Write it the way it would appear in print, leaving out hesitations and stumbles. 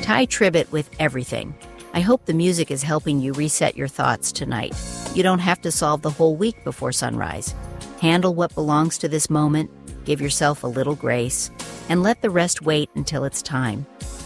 Ty Tribbett with Everything. I hope the music is helping you reset your thoughts tonight. You don't have to solve the whole week before sunrise. Handle what belongs to this moment, give yourself a little grace, and let the rest wait until it's time.